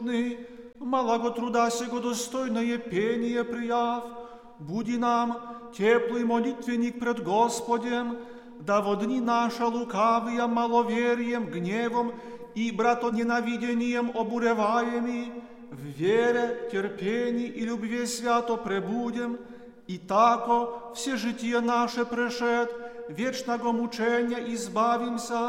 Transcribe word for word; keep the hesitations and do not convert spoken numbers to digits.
малого труда сего достойное пение прияв, буди нам теплый молитвенник пред Господем, да во дни наша лукавия маловерием, гневом и братоненавидением обуреваеми, в вере, терпении и любви свято пребудем, и тако все житие наше прешед, вечного мучения избавимся,